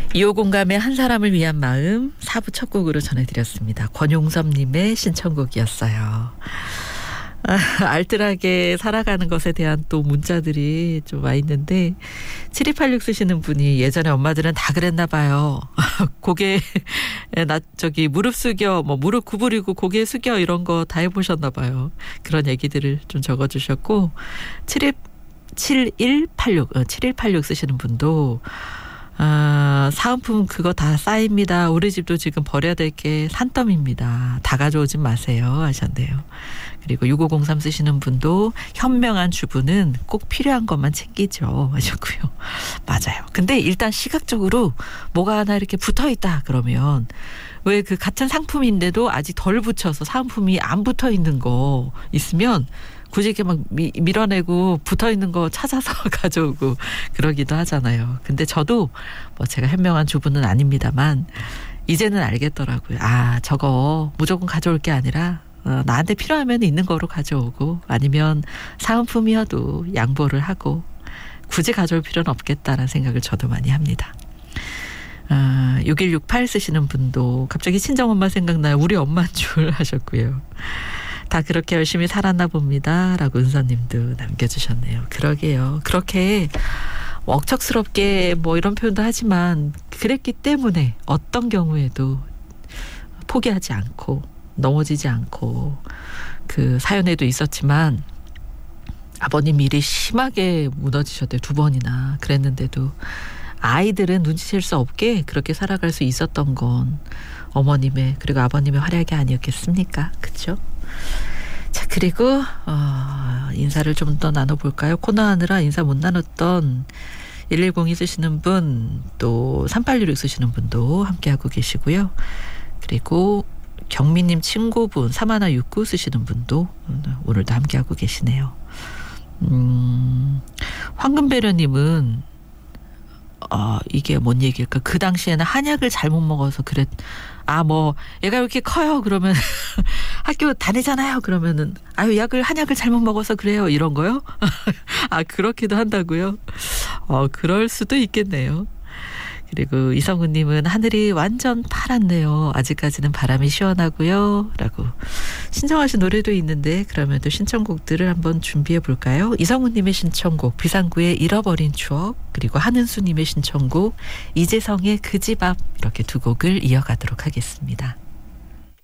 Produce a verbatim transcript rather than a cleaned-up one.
이호공감의 한 사람을 위한 마음 사 부 첫 곡으로 전해드렸습니다. 권용섭님의 신청곡이었어요. 아, 알뜰하게 살아가는 것에 대한 또 문자들이 좀 와 있는데 칠이팔육 쓰시는 분이 예전에 엄마들은 다 그랬나 봐요. 고개 나 저기 무릎 숙여 뭐 무릎 구부리고 고개 숙여 이런 거 다 해보셨나 봐요. 그런 얘기들을 좀 적어주셨고 칠일팔육 칠일팔육 쓰시는 분도 아, 사은품 그거 다 쌓입니다. 우리 집도 지금 버려야 될 게 산더미입니다. 다 가져오지 마세요 하셨네요. 그리고 육오공삼 쓰시는 분도 현명한 주부는 꼭 필요한 것만 챙기죠 하셨고요. 맞아요. 근데 일단 시각적으로 뭐가 하나 이렇게 붙어있다 그러면 왜 그 같은 상품인데도 아직 덜 붙여서 사은품이 안 붙어있는 거 있으면 굳이 이렇게 막 미, 밀어내고 붙어있는 거 찾아서 가져오고 그러기도 하잖아요. 근데 저도 뭐 제가 현명한 주부는 아닙니다만 이제는 알겠더라고요. 아, 저거 무조건 가져올 게 아니라 어, 나한테 필요하면 있는 거로 가져오고 아니면 사은품이어도 양보를 하고 굳이 가져올 필요는 없겠다라는 생각을 저도 많이 합니다. 아, 육일육팔 쓰시는 분도 갑자기 친정엄마 생각나요. 우리 엄마인 줄 하셨고요. 다 그렇게 열심히 살았나 봅니다. 라고 은서님도 남겨주셨네요. 그러게요. 그렇게 억척스럽게 뭐 이런 표현도 하지만 그랬기 때문에 어떤 경우에도 포기하지 않고 넘어지지 않고 그 사연에도 있었지만 아버님 일이 심하게 무너지셨대요. 두 번이나 그랬는데도 아이들은 눈치챌 수 없게 그렇게 살아갈 수 있었던 건 어머님의 그리고 아버님의 활약이 아니었겠습니까? 그렇죠? 자, 그리고 어, 인사를 좀 더 나눠볼까요? 코너 하느라 인사 못 나눴던 일일공이 쓰시는 분, 또 삼팔육육 쓰시는 분도 함께하고 계시고요. 그리고 경미님 친구분 삼일육구 쓰시는 분도 오늘도 함께하고 계시네요. 음, 황금배려님은 어, 이게 뭔 얘기일까? 그 당시에는 한약을 잘못 먹어서 그랬, 아, 뭐, 얘가 왜 이렇게 커요? 그러면 학교 다니잖아요? 그러면은, 아유, 약을, 한약을 잘못 먹어서 그래요? 이런 거요? 아, 그렇기도 한다고요? 어, 그럴 수도 있겠네요. 그리고 이성우님은 하늘이 완전 파랗네요. 아직까지는 바람이 시원하고요. 라고 신청하신 노래도 있는데 그러면 또 신청곡들을 한번 준비해 볼까요? 이성우님의 신청곡 비상구의 잃어버린 추억 그리고 한은수님의 신청곡 이재성의 그 집 앞 이렇게 두 곡을 이어가도록 하겠습니다.